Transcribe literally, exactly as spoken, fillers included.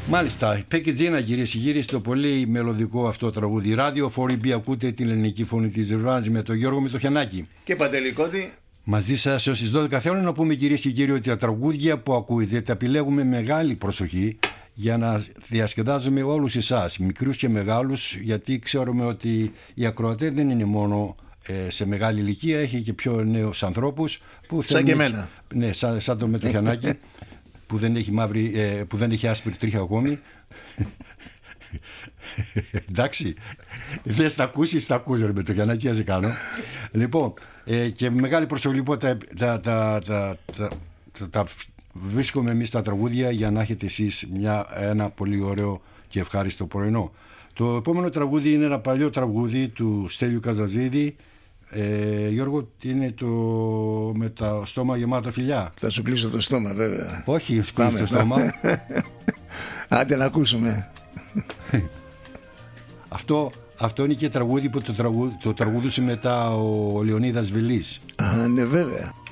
Μάλιστα, Πέκι Τζίνα, κυρίες και κύριοι, στο πολύ μελωδικό αυτό τραγούδι. Ράδιο φορ ι μπι, ακούτε την ελληνική φωνή της Ρεβάνης με τον Γιώργο Μητροχιανάκη. Και Παντελή Κώτη. Μαζί σας έως τις δώδεκα. Θέλω να πούμε, κυρίες και κύριοι, ότι τα τραγούδια που ακούτε τα επιλέγουμε μεγάλη προσοχή για να διασκεδάζουμε όλους εσάς, μικρούς και μεγάλους, γιατί ξέρουμε ότι οι ακροατές δεν είναι μόνο ε, σε μεγάλη ηλικία, έχει και πιο νέους ανθρώπους που σαν και εμένα. Ναι, σαν, σαν το Μητροχιανάκη. Που δεν έχει, μαύρη, ε, που δεν έχει άσπρη τρίχα ακόμη. Εντάξει, δεν στα ακούσεις, τα ακούς ρε Μητροχιανάκη, ας κάνω. Λοιπόν, ε, και μεγάλη προσοχή λοιπόν τα, τα, τα, τα, τα, τα, τα βρίσκουμε εμείς τα τραγούδια για να έχετε εσείς μια, ένα πολύ ωραίο και ευχάριστο πρωινό. Το επόμενο τραγούδι είναι ένα παλιό τραγούδι του Στέλιου Καζαζίδη. Ε, Γιώργο, είναι το με το στόμα γεμάτο φιλιά. Θα σου κλείσω το στόμα, βέβαια. Όχι, σου κλείσω το στόμα. Άντε να ακούσουμε. Αυτό, αυτό είναι και τραγούδι που το, τραγου, το τραγούδησε μετά ο Λεωνίδας Βιλής. Α, ναι, βέβαια.